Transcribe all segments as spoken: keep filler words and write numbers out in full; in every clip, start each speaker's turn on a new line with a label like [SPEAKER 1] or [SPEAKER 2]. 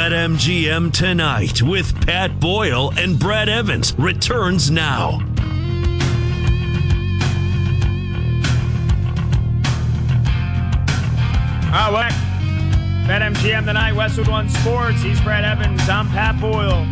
[SPEAKER 1] BetMGM Tonight with Pat Boyle and Brad Evans returns now.
[SPEAKER 2] All right, BetMGM Tonight, Westwood One Sports. He's Brad Evans. I'm Pat Boyle.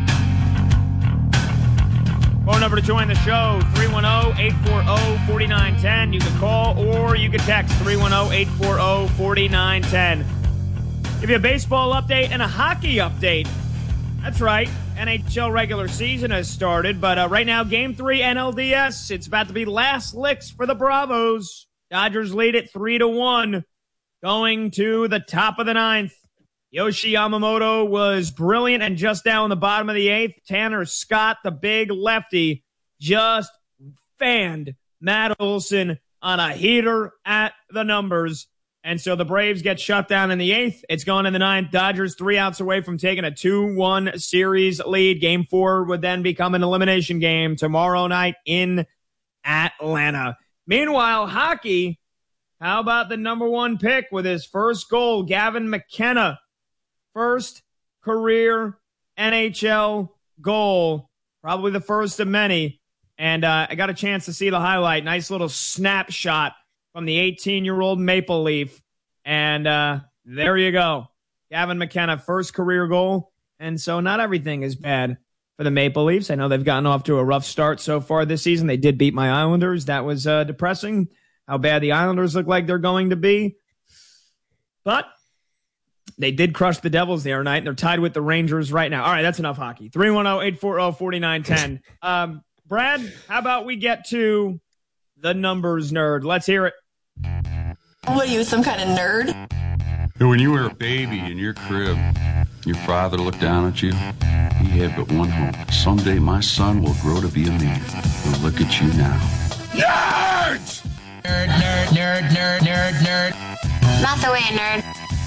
[SPEAKER 2] Phone number to join the show, three one zero, eight four zero, four nine one zero. You can call or you can text three one zero, eight four zero, four nine one zero. Give you a baseball update and a hockey update. That's right. N H L regular season has started, but uh, right now, Game three N L D S. It's about to be last licks for the Bravos. Dodgers lead it three to one. Going to the top of the ninth. Yoshi Yamamoto was brilliant, and just down the bottom of the eighth, Tanner Scott, the big lefty, just fanned Matt Olson on a heater at the numbers. And so the Braves get shut down in the eighth. It's going in the ninth. Dodgers three outs away from taking a two one series lead. Game four would then become an elimination game tomorrow night in Atlanta. Meanwhile, hockey, how about the number one pick with his first goal, Gavin McKenna? First career N H L goal, probably the first of many. And uh, I got a chance to see the highlight. Nice little snapshot from the eighteen-year-old Maple Leaf. And uh, there you go. Gavin McKenna, first career goal. And so not everything is bad for the Maple Leafs. I know they've gotten off to a rough start so far this season. They did beat my Islanders. That was uh, depressing, how bad the Islanders look like they're going to be. But they did crush the Devils the other night, and they're tied with the Rangers right now. All right, that's enough hockey. three one zero, eight four zero, four nine one zero. Um, Brad, how about we get to the numbers nerd? Let's hear it.
[SPEAKER 3] What are you, some kind of nerd?
[SPEAKER 4] And when you were a baby in your crib, your father looked down at you. He had but one hope. Someday my son will grow to be a man. And look at you now. Nerds!
[SPEAKER 3] Nerd, nerd, nerd, nerd, nerd, nerd. Not the way, nerd.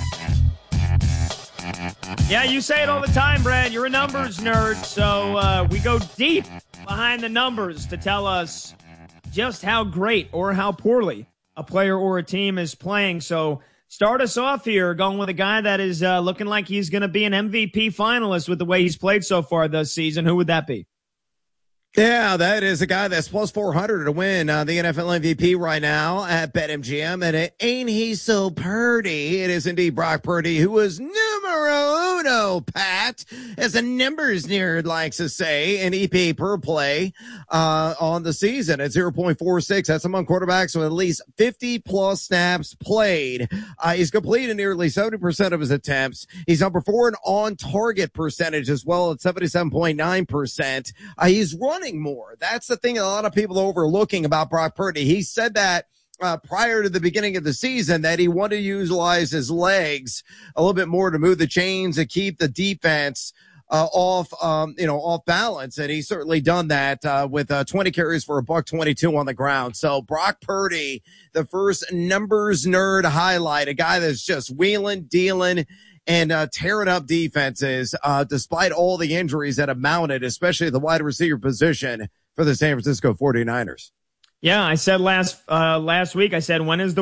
[SPEAKER 2] Yeah, you say it all the time, Brad. You're a numbers nerd, so uh, we go deep behind the numbers to tell us just how great or how poorly a player or a team is playing. So start us off here going with a guy that is uh, looking like he's going to be an M V P finalist with the way he's played so far this season. Who would that be?
[SPEAKER 5] Yeah, that is a guy that's plus four hundred to win uh, the N F L M V P right now at BetMGM. And it ain't he so purdy. It is indeed Brock Purdy, who was numero uno, Pat, as a numbers nerd likes to say, in E P A per play uh, on the season at zero point four six. That's among quarterbacks with at least fifty plus snaps played. Uh, he's completed nearly seventy percent of his attempts. He's number four in on-target percentage as well at seventy-seven point nine percent. Uh, he's running more. That's the thing a lot of people are overlooking about Brock Purdy. He said that uh, prior to the beginning of the season that he wanted to utilize his legs a little bit more to move the chains and keep the defense uh, off, um, you know, off balance. And he's certainly done that uh, with uh, twenty carries for a buck twenty-two on the ground. So Brock Purdy, the first numbers nerd highlight, a guy that's just wheeling, dealing, and uh, tearing up defenses, uh, despite all the injuries that have mounted, especially the wide receiver position for the San Francisco forty-niners.
[SPEAKER 2] Yeah, I said last uh, last week, I said, when is the